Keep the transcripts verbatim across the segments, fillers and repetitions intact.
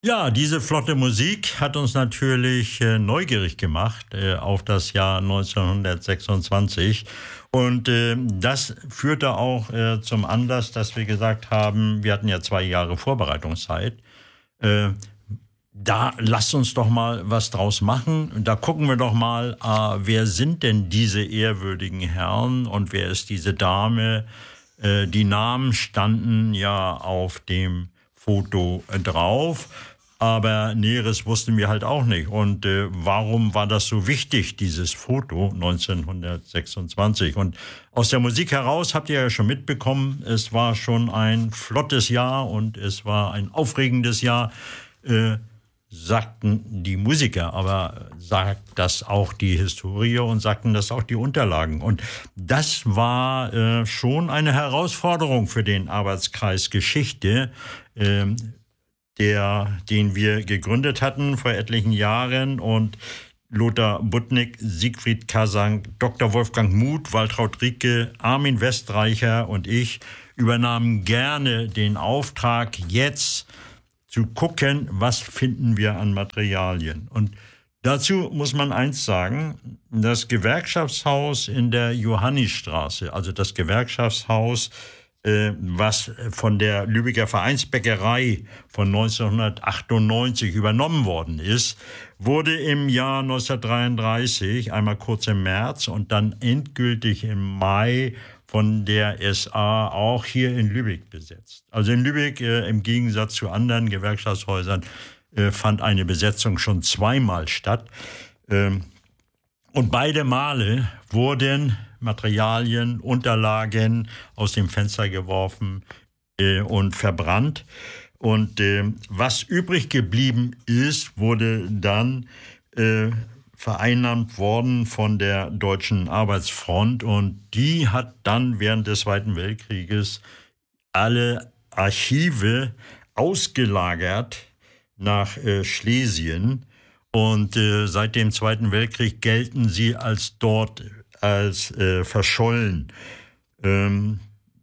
Ja, diese flotte Musik hat uns natürlich äh, neugierig gemacht äh, auf das Jahr neunzehnhundertsechsundzwanzig. Und äh, das führte auch äh, zum Anlass, dass wir gesagt haben, wir hatten ja zwei Jahre Vorbereitungszeit. Äh, da lasst uns doch mal was draus machen. Da gucken wir doch mal, äh, wer sind denn diese ehrwürdigen Herren und wer ist diese Dame? Äh, die Namen standen ja auf dem Foto äh, drauf. Aber Näheres wussten wir halt auch nicht. Und äh, warum war das so wichtig, dieses Foto neunzehnhundertsechsundzwanzig? Und aus der Musik heraus habt ihr ja schon mitbekommen, es war schon ein flottes Jahr und es war ein aufregendes Jahr, äh, sagten die Musiker. Aber sagt das auch die Historie und sagten das auch die Unterlagen. Und das war äh, schon eine Herausforderung für den Arbeitskreis Geschichte, äh, Der, den wir gegründet hatten vor etlichen Jahren, und Lothar Budnick, Siegfried Kasank, Doktor Wolfgang Muth, Waltraud Ricke, Armin Westreicher und ich übernahmen gerne den Auftrag, jetzt zu gucken, was finden wir an Materialien. Und dazu muss man eins sagen: Das Gewerkschaftshaus in der Johannisstraße, also das Gewerkschaftshaus, was von der Lübecker Vereinsbäckerei von neunzehnhundertachtundneunzig übernommen worden ist, wurde im Jahr neunzehnhundertdreiunddreißig, einmal kurz im März und dann endgültig im Mai, von der S A auch hier in Lübeck besetzt. Also in Lübeck, äh, im Gegensatz zu anderen Gewerkschaftshäusern, äh, fand eine Besetzung schon zweimal statt. Ähm, und beide Male wurden Materialien, Unterlagen aus dem Fenster geworfen äh, und verbrannt. Und äh, was übrig geblieben ist, wurde dann äh, vereinnahmt worden von der Deutschen Arbeitsfront. Und die hat dann während des Zweiten Weltkrieges alle Archive ausgelagert nach äh, Schlesien. Und äh, seit dem Zweiten Weltkrieg gelten sie als dort als äh, verschollen. Ähm,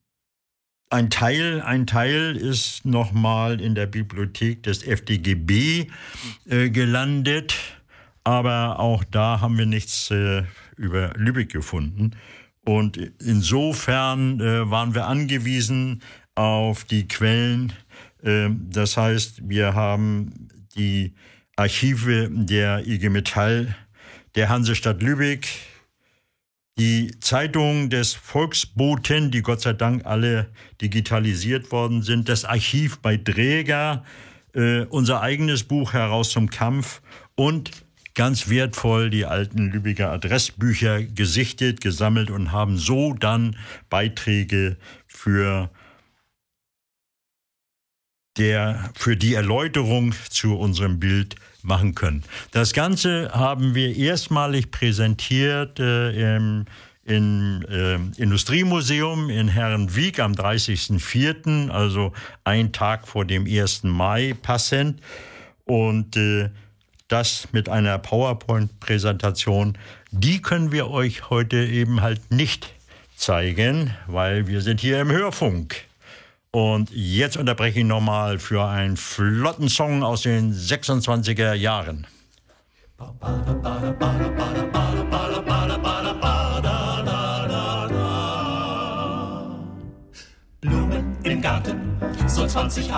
ein Teil, ein Teil ist nochmal in der Bibliothek des F D G B äh, gelandet, aber auch da haben wir nichts äh, über Lübeck gefunden. Und insofern äh, waren wir angewiesen auf die Quellen. Äh, das heißt, wir haben die Archive der I G Metall, der Hansestadt Lübeck, die Zeitungen des Volksboten, die Gott sei Dank alle digitalisiert worden sind, das Archiv bei Dräger, äh, unser eigenes Buch Heraus zum Kampf und ganz wertvoll die alten Lübecker Adressbücher gesichtet, gesammelt und haben so dann Beiträge für, der, für die Erläuterung zu unserem Bild machen können. Das Ganze haben wir erstmalig präsentiert äh, im, im äh, Industriemuseum in Herrenwiek am dreißigsten vierten, also ein Tag vor dem ersten Mai passend. Und äh, das mit einer PowerPoint-Präsentation, die können wir euch heute eben halt nicht zeigen, weil wir sind hier im Hörfunk. Und jetzt unterbreche ich nochmal für einen flotten Song aus den sechsundzwanziger Jahren. Blumen im Garten, so zwanzig